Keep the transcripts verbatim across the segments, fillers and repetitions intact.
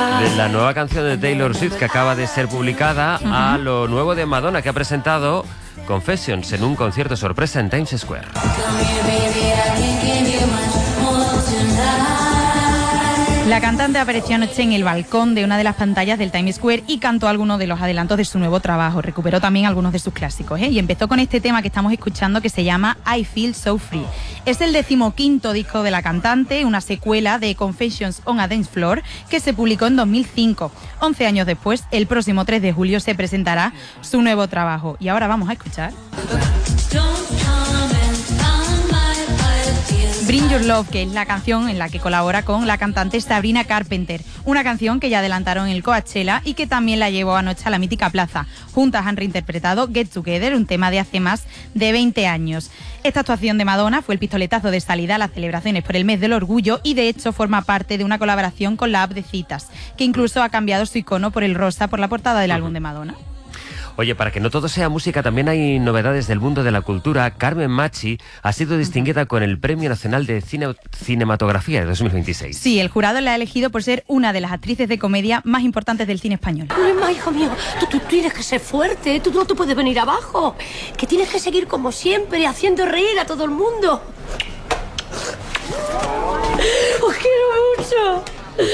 De la nueva canción de Taylor Swift que acaba de ser publicada uh-huh. a lo nuevo de Madonna, que ha presentado Confessions en un concierto sorpresa en Times Square. La cantante apareció anoche en el balcón de una de las pantallas del Times Square y cantó algunos de los adelantos de su nuevo trabajo. Recuperó también algunos de sus clásicos, ¿eh? Y empezó con este tema que estamos escuchando que se llama I Feel So Free. Es el decimoquinto disco de la cantante, una secuela de Confessions on a Dance Floor que se publicó en dos mil cinco. once años después, el próximo tres de julio se presentará su nuevo trabajo. Y ahora vamos a escuchar Bring Your Love, que es la canción en la que colabora con la cantante Sabrina Carpenter. Una canción que ya adelantaron en el Coachella y que también la llevó anoche a la mítica plaza. Juntas han reinterpretado Get Together, un tema de hace más de veinte años. Esta actuación de Madonna fue el pistoletazo de salida a las celebraciones por el mes del orgullo y de hecho forma parte de una colaboración con la app de citas, que incluso ha cambiado su icono por el rosa por la portada del álbum de Madonna. Oye, para que no todo sea música, también hay novedades del mundo de la cultura. Carmen Machi ha sido distinguida con el Premio Nacional de Cine Cinematografía de dos mil veintiséis. Sí, el jurado la ha elegido por ser una de las actrices de comedia más importantes del cine español. Ay, hijo mío, tú, tú tienes que ser fuerte, tú no te puedes venir abajo, que tienes que seguir como siempre, haciendo reír a todo el mundo. Os quiero mucho.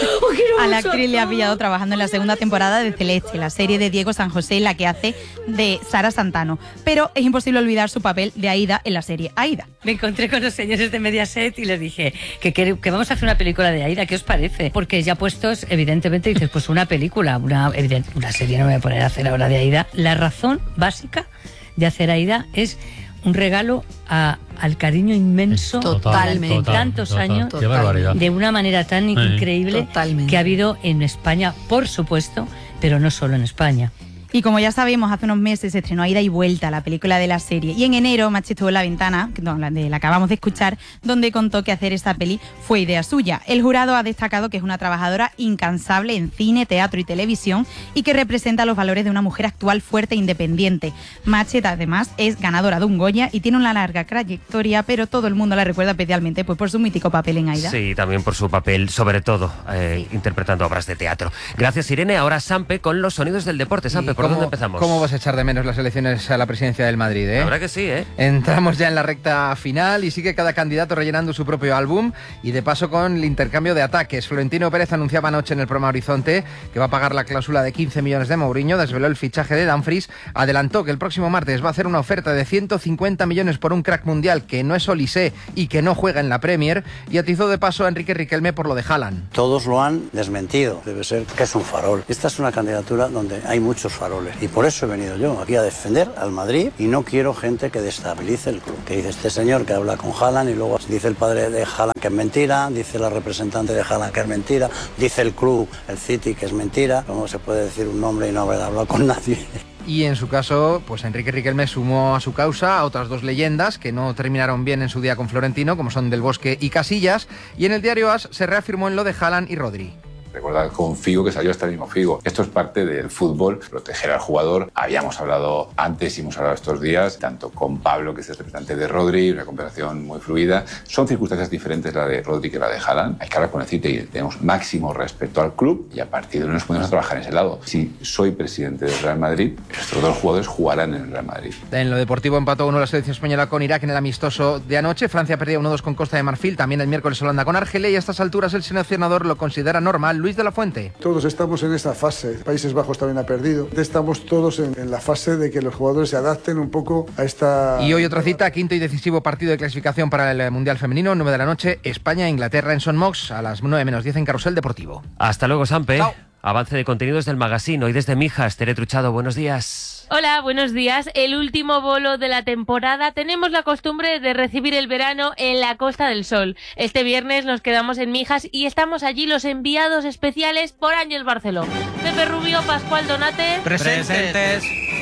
A la actriz le ha pillado trabajando en la segunda temporada de Celeste, la serie de Diego San José, en la que hace de Sara Santano. Pero es imposible olvidar su papel de Aida en la serie Aida. Me encontré con los señores de Mediaset y les dije que, que, que vamos a hacer una película de Aida, ¿qué os parece? Porque ya puestos, evidentemente, dices, pues una película, una, evidente, una serie no me voy a poner a hacer ahora de Aida. La razón básica de hacer Aida es un regalo a, al cariño inmenso totalmente durante tantos total, años total. de una manera tan sí. increíble totalmente. Que ha habido en España, por supuesto, pero no solo en España. Y como ya sabemos, hace unos meses se estrenó Ida y Vuelta, la película de la serie. Y en enero, Machi estuvo en La Ventana, no, la de la acabamos de escuchar, donde contó que hacer esta peli fue idea suya. El jurado ha destacado que es una trabajadora incansable en cine, teatro y televisión y que representa los valores de una mujer actual fuerte e independiente. Machi, además, es ganadora de un Goya y tiene una larga trayectoria, pero todo el mundo la recuerda especialmente pues, por su mítico papel en Aida. Sí, también por su papel, sobre todo, eh, sí. interpretando obras de teatro. Gracias, Irene. Ahora Sampe con los sonidos del deporte. Sampe, ¿por dónde empezamos? ¿Cómo vas a echar de menos las elecciones a la presidencia del Madrid, eh? La verdad que sí, ¿eh? Entramos ya en la recta final y sigue cada candidato rellenando su propio álbum y de paso con el intercambio de ataques. Florentino Pérez anunciaba anoche en el programa Horizonte que va a pagar la cláusula de quince millones de Mourinho, desveló el fichaje de Dumfries, adelantó que el próximo martes va a hacer una oferta de ciento cincuenta millones por un crack mundial que no es Olise y que no juega en la Premier y atizó de paso a Enrique Riquelme por lo de Haaland. Todos lo han desmentido, debe ser que es un farol. Esta es una candidatura donde hay muchos faroles. Y por eso he venido yo aquí a defender al Madrid y no quiero gente que destabilice el club. Que dice este señor que habla con Haaland y luego dice el padre de Haaland que es mentira, dice la representante de Haaland que es mentira, dice el club, el City, que es mentira. ¿Cómo se puede decir un nombre y no haber hablado con nadie? Y en su caso, pues Enrique Riquelme sumó a su causa a otras dos leyendas que no terminaron bien en su día con Florentino, como son Del Bosque y Casillas, y en el diario AS se reafirmó en lo de Haaland y Rodri. Recordad con Figo que salió hasta el mismo Figo. Esto es parte del fútbol, proteger al jugador. Habíamos hablado antes y hemos hablado estos días, tanto con Pablo, que es el representante de Rodri, una conversación muy fluida. Son circunstancias diferentes la de Rodri que la de Haaland. Hay que hablar con el City y tenemos máximo respeto al club y a partir de ahí nos podemos trabajar en ese lado. Si soy presidente del Real Madrid, estos dos jugadores jugarán en el Real Madrid. En lo deportivo empató uno la selección española con Irak en el amistoso de anoche. Francia perdía uno dos con Costa de Marfil. También el miércoles Holanda con Argelia y a estas alturas el seleccionador lo considera normal. Luis de la Fuente. Todos estamos en esta fase. Países Bajos también ha perdido. Estamos todos en, en la fase de que los jugadores se adapten un poco a esta... Y hoy otra cita, quinto y decisivo partido de clasificación para el Mundial Femenino, nueve de la noche, España-Inglaterra en Son Mox, a las nueve menos diez en Carrusel Deportivo. Hasta luego, Sampe. Chao. Avance de contenidos del magazine. Hoy desde Mijas, Tere Truchado, buenos días. Hola, buenos días. El último bolo de la temporada. Tenemos la costumbre de recibir el verano en la Costa del Sol. Este viernes nos quedamos en Mijas y estamos allí los enviados especiales por Ángel Barceló. Pepe Rubio, Pascual Donate. Presentes.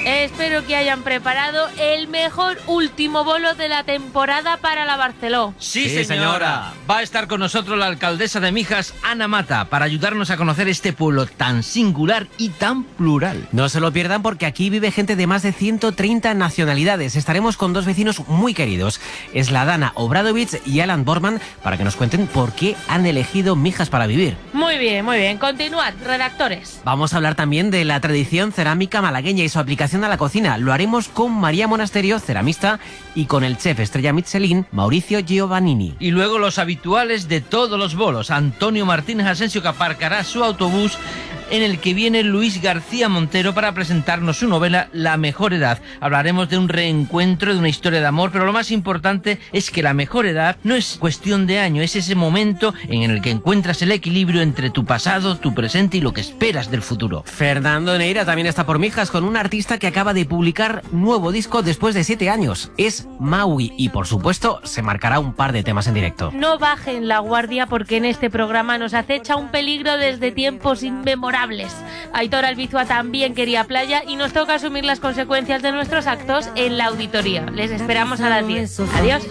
Espero que hayan preparado el mejor último bolo de la temporada para la Barceló. Sí, sí, señora. Va a estar con nosotros la alcaldesa de Mijas, Ana Mata, para ayudarnos a conocer este pueblo tan singular y tan plural. No se lo pierdan porque aquí vive gente de más de ciento treinta nacionalidades. Estaremos con dos vecinos muy queridos, Sladana Obradovich y Alan Borman, para que nos cuenten por qué han elegido Mijas para vivir. Muy bien, muy bien. Continuad, redactores. Vamos a hablar también de la tradición cerámica malagueña y su aplicación a la cocina. Lo haremos con María Monasterio, ceramista, y con el chef estrella Michelin, Mauricio Giovannini. Y luego los habituales de todos los bolos. Antonio Martínez Asensio, que aparcará su autobús, en el que viene Luis García Montero para presentarnos su novela La mejor edad. Hablaremos de un reencuentro, de una historia de amor, pero lo más importante es que la mejor edad no es cuestión de año, es ese momento en el que encuentras el equilibrio entre tu pasado, tu presente y lo que esperas del futuro. Fernando Neira también está por Mijas con un artista que acaba de publicar nuevo disco después de siete años. Es Maui y, por supuesto, se marcará un par de temas en directo. No bajen la guardia porque en este programa nos acecha un peligro desde tiempos inmemorables. Aitor Albizua también quería playa y nos toca asumir las consecuencias de nuestros actos en la auditoría. Les esperamos a las diez. Adiós.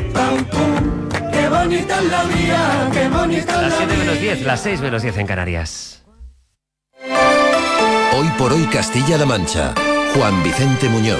Las siete menos diez, las seis menos diez en Canarias. Hoy por hoy Castilla-La Mancha. Juan Vicente Muñoz.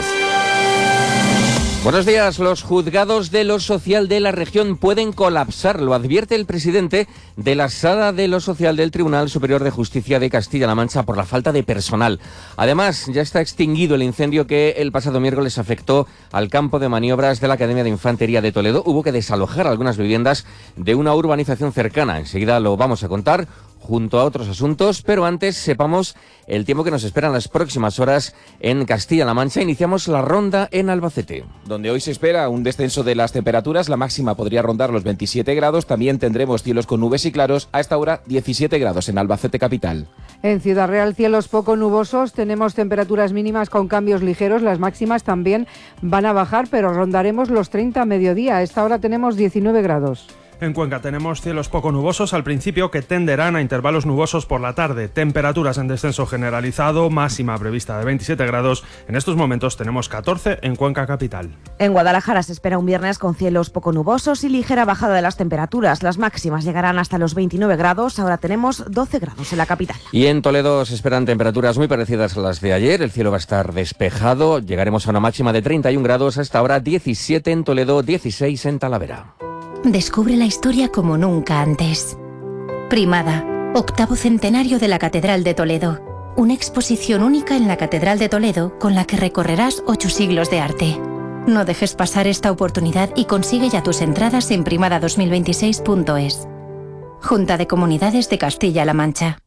Buenos días. Los juzgados de lo social de la región pueden colapsar, lo advierte el presidente de la Sala de lo Social del Tribunal Superior de Justicia de Castilla-La Mancha por la falta de personal. Además, ya está extinguido el incendio que el pasado miércoles afectó al campo de maniobras de la Academia de Infantería de Toledo. Hubo que desalojar algunas viviendas de una urbanización cercana. Enseguida lo vamos a contar, junto a otros asuntos, pero antes sepamos el tiempo que nos espera en las próximas horas en Castilla-La Mancha. Iniciamos la ronda en Albacete, donde hoy se espera un descenso de las temperaturas. La máxima podría rondar los veintisiete grados. También tendremos cielos con nubes y claros. A esta hora diecisiete grados en Albacete capital. En Ciudad Real, cielos poco nubosos. Tenemos temperaturas mínimas con cambios ligeros. Las máximas también van a bajar, pero rondaremos los treinta a mediodía. A esta hora tenemos diecinueve grados. En Cuenca tenemos cielos poco nubosos al principio que tenderán a intervalos nubosos por la tarde. Temperaturas en descenso generalizado, máxima prevista de veintisiete grados. En estos momentos tenemos catorce en Cuenca capital. En Guadalajara se espera un viernes con cielos poco nubosos y ligera bajada de las temperaturas. Las máximas llegarán hasta los veintinueve grados. Ahora tenemos doce grados en la capital. Y en Toledo se esperan temperaturas muy parecidas a las de ayer. El cielo va a estar despejado. Llegaremos a una máxima de treinta y un grados. Hasta ahora diecisiete en Toledo, dieciséis en Talavera. Descubre la historia como nunca antes. Primada, octavo centenario de la Catedral de Toledo. Una exposición única en la Catedral de Toledo con la que recorrerás ocho siglos de arte. No dejes pasar esta oportunidad y consigue ya tus entradas en primada dos mil veintiséis punto es. Junta de Comunidades de Castilla-La Mancha.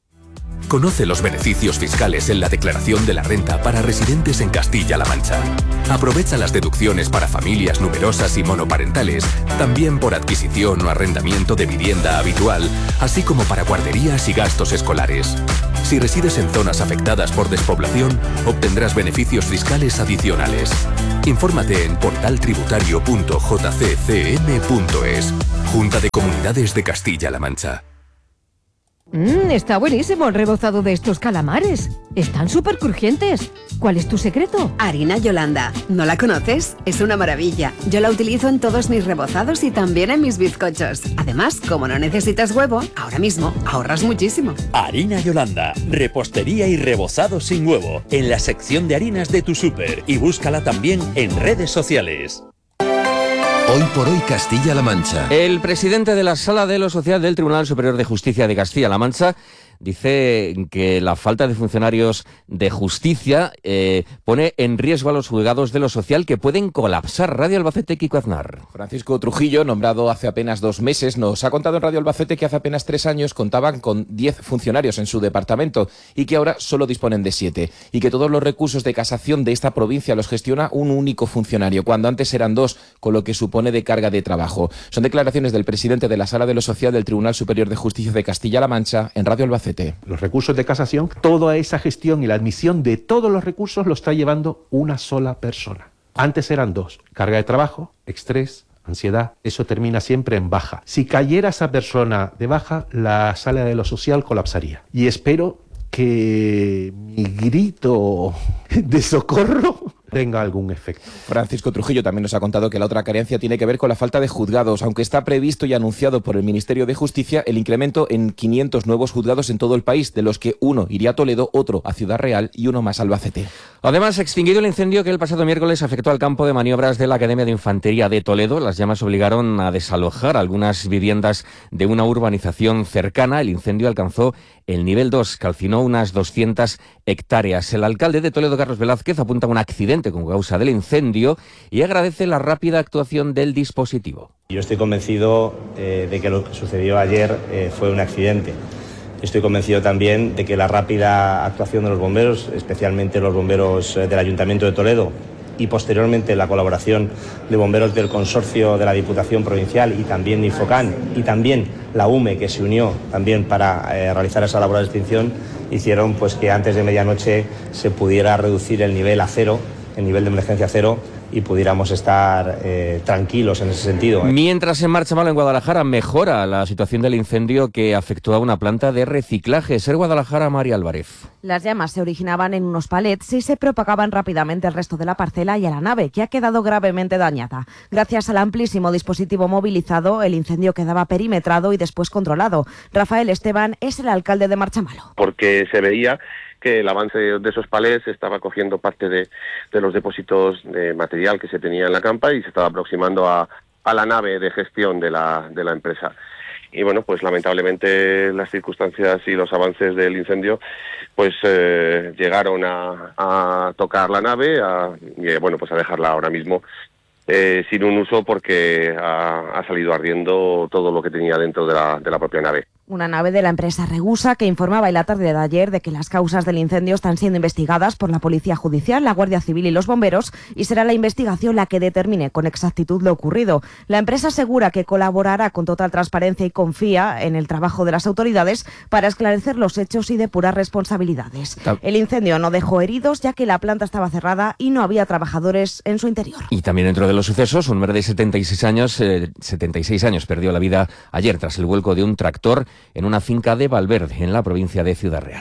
Conoce los beneficios fiscales en la declaración de la renta para residentes en Castilla-La Mancha. Aprovecha las deducciones para familias numerosas y monoparentales, también por adquisición o arrendamiento de vivienda habitual, así como para guarderías y gastos escolares. Si resides en zonas afectadas por despoblación, obtendrás beneficios fiscales adicionales. Infórmate en portal tributario punto j c c m punto es. Junta de Comunidades de Castilla-La Mancha. Mmm, está buenísimo el rebozado de estos calamares. Están súper crujientes. ¿Cuál es tu secreto? Harina Yolanda. ¿No la conoces? Es una maravilla. Yo la utilizo en todos mis rebozados y también en mis bizcochos. Además, como no necesitas huevo, ahora mismo ahorras muchísimo. Harina Yolanda. Repostería y rebozado sin huevo. En la sección de harinas de tu súper. Y búscala también en redes sociales. Hoy por hoy Castilla-La Mancha. El presidente de la Sala de lo Social del Tribunal Superior de Justicia de Castilla-La Mancha dice que la falta de funcionarios de justicia eh, pone en riesgo a los juzgados de lo social que pueden colapsar. Radio Albacete, Kiko Aznar. Francisco Trujillo, nombrado hace apenas dos meses, nos ha contado en Radio Albacete que hace apenas tres años contaban con diez funcionarios en su departamento y que ahora solo disponen de siete. Y que todos los recursos de casación de esta provincia los gestiona un único funcionario, cuando antes eran dos, con lo que supone de carga de trabajo. Son declaraciones del presidente de la Sala de lo Social del Tribunal Superior de Justicia de Castilla-La Mancha en Radio Albacete. Los recursos de casación, toda esa gestión y la admisión de todos los recursos lo está llevando una sola persona. Antes eran dos. Carga de trabajo, estrés, ansiedad, eso termina siempre en baja. Si cayera esa persona de baja, la Sala de lo Social colapsaría. Y espero que mi grito de socorro tenga algún efecto. Francisco Trujillo también nos ha contado que la otra carencia tiene que ver con la falta de juzgados, aunque está previsto y anunciado por el Ministerio de Justicia el incremento en quinientos nuevos juzgados en todo el país, de los que uno iría a Toledo, otro a Ciudad Real y uno más a Albacete. Además, extinguido el incendio que el pasado miércoles afectó al campo de maniobras de la Academia de Infantería de Toledo. Las llamas obligaron a desalojar algunas viviendas de una urbanización cercana. El incendio alcanzó el nivel dos, calcinó unas doscientas hectáreas. El alcalde de Toledo, Carlos Velázquez, apunta a un accidente como causa del incendio y agradece la rápida actuación del dispositivo. Yo estoy convencido eh, de que lo que sucedió ayer eh, fue un accidente. Estoy convencido también de que la rápida actuación de los bomberos, especialmente los bomberos eh, del Ayuntamiento de Toledo, y posteriormente la colaboración de bomberos del consorcio de la Diputación Provincial y también de Infocan y también la U M E, que se unió también para eh, realizar esa labor de extinción, hicieron pues que antes de medianoche se pudiera reducir el nivel a cero, el nivel de emergencia a cero, y pudiéramos estar eh, tranquilos en ese sentido. Mientras en Marchamalo, en Guadalajara, mejora la situación del incendio que afectó a una planta de reciclaje. Ser Guadalajara, María Álvarez. Las llamas se originaban en unos palets y se propagaban rápidamente al resto de la parcela y a la nave, que ha quedado gravemente dañada. Gracias al amplísimo dispositivo movilizado, el incendio quedaba perimetrado y después controlado. Rafael Esteban es el alcalde de Marchamalo. Porque se veía que el avance de esos palés estaba cogiendo parte de, de los depósitos de material que se tenía en la campa y se estaba aproximando a, a la nave de gestión de la, de la empresa. Y bueno, pues lamentablemente las circunstancias y los avances del incendio pues eh, llegaron a, a tocar la nave a, y bueno, pues a dejarla ahora mismo eh, sin un uso porque ha, ha salido ardiendo todo lo que tenía dentro de la, de la propia nave. Una nave de la empresa Regusa que informaba en la tarde de ayer de que las causas del incendio están siendo investigadas por la Policía Judicial, la Guardia Civil y los bomberos, y será la investigación la que determine con exactitud lo ocurrido. La empresa asegura que colaborará con total transparencia y confía en el trabajo de las autoridades para esclarecer los hechos y depurar responsabilidades. El incendio no dejó heridos, ya que la planta estaba cerrada y no había trabajadores en su interior. Y también dentro de los sucesos, un hombre de setenta y seis años, eh, setenta y seis años perdió la vida ayer tras el vuelco de un tractor en una finca de Valverde, en la provincia de Ciudad Real.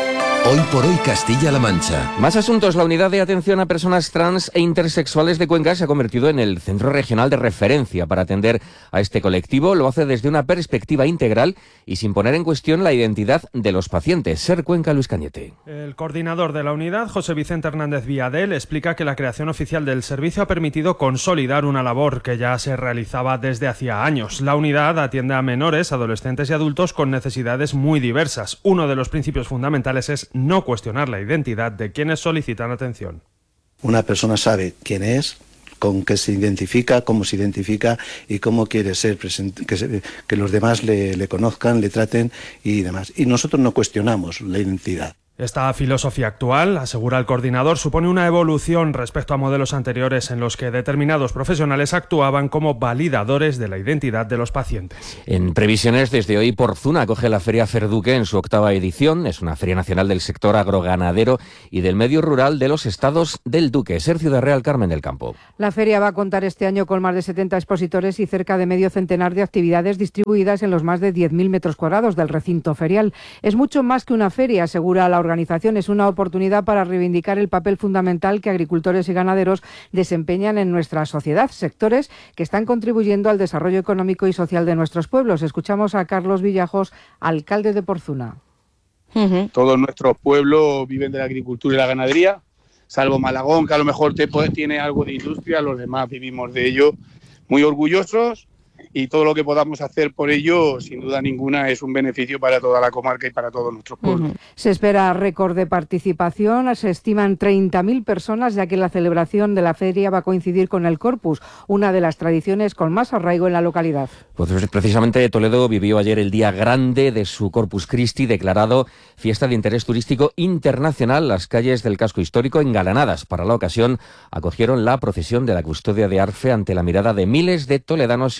Hoy por hoy Castilla-La Mancha. Más asuntos. La unidad de atención a personas trans e intersexuales de Cuenca se ha convertido en el centro regional de referencia para atender a este colectivo. Lo hace desde una perspectiva integral y sin poner en cuestión la identidad de los pacientes. Ser Cuenca, Luis Cañete. El coordinador de la unidad, José Vicente Hernández Viadel, explica que la creación oficial del servicio ha permitido consolidar una labor que ya se realizaba desde hacía años. La unidad atiende a menores, adolescentes y adultos con necesidades muy diversas. Uno de los principios fundamentales es no cuestionar la identidad de quienes solicitan atención. Una persona sabe quién es, con qué se identifica, cómo se identifica y cómo quiere ser presente, que, se, que los demás le, le conozcan, le traten y demás. Y nosotros no cuestionamos la identidad. Esta filosofía actual, asegura el coordinador, supone una evolución respecto a modelos anteriores en los que determinados profesionales actuaban como validadores de la identidad de los pacientes. En previsiones, desde hoy Porzuna acoge la Feria Ferduque en su octava edición. Es una feria nacional del sector agroganadero y del medio rural de los estados del Duque. Ser Ciudad Real, Carmen del Campo. La feria va a contar este año con más de setenta expositores y cerca de medio centenar de actividades distribuidas en los más de diez mil metros cuadrados del recinto ferial. Es mucho más que una feria, asegura la organización, es una oportunidad para reivindicar el papel fundamental que agricultores y ganaderos desempeñan en nuestra sociedad, sectores que están contribuyendo al desarrollo económico y social de nuestros pueblos. Escuchamos a Carlos Villajos, alcalde de Porzuna. Uh-huh. Todos nuestros pueblos viven de la agricultura y la ganadería, salvo Malagón, que a lo mejor te, tiene algo de industria, los demás vivimos de ello, muy orgullosos. Y todo lo que podamos hacer por ello, sin duda ninguna, es un beneficio para toda la comarca y para todos nuestros pueblos. Uh-huh. Se espera récord de participación, se estiman treinta mil personas, ya que la celebración de la feria va a coincidir con el Corpus, una de las tradiciones con más arraigo en la localidad. Pues precisamente Toledo vivió ayer el día grande de su Corpus Christi, declarado fiesta de interés turístico internacional. Las calles del casco histórico, engalanadas para la ocasión, acogieron la procesión de la custodia de Arfe ante la mirada de miles de toledanos y de visitantes.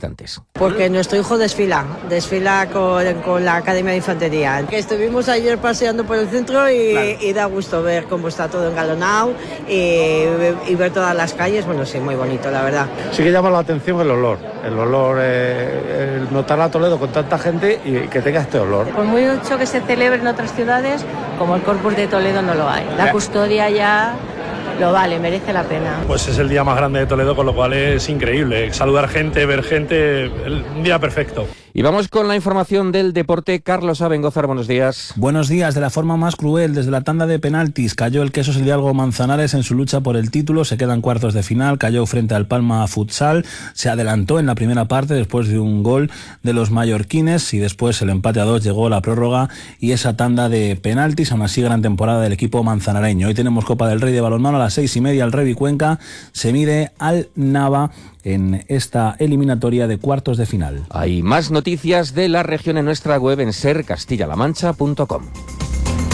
visitantes. Porque nuestro hijo desfila, desfila con, con la Academia de Infantería. Que estuvimos ayer paseando por el centro y, claro. y da gusto ver cómo está todo engalonado y, y ver todas las calles. Bueno, sí, muy bonito, la verdad. Sí que llama la atención el olor, el olor, eh, el notar a Toledo con tanta gente y que tenga este olor. Por mucho que se celebre en otras ciudades, como el Corpus de Toledo no lo hay. La custodia ya lo vale, merece la pena. Pues es el día más grande de Toledo, con lo cual es increíble. Saludar gente, ver gente, un día perfecto. Y vamos con la información del deporte. Carlos Abengozar, buenos días. Buenos días. De la forma más cruel, desde la tanda de penaltis, cayó el Quesos Hidalgo Manzanares en su lucha por el título. Se quedan cuartos de final, cayó frente al Palma Futsal. Se adelantó en la primera parte después de un gol de los mallorquines y después el empate a dos, llegó la prórroga y esa tanda de penaltis. Aún así, gran temporada del equipo manzanareño. Hoy tenemos Copa del Rey de balonmano a las seis y media. El Revi Cuenca se mide al Nava en esta eliminatoria de cuartos de final. Hay más noticias de la región en nuestra web en ser castilla la mancha punto com.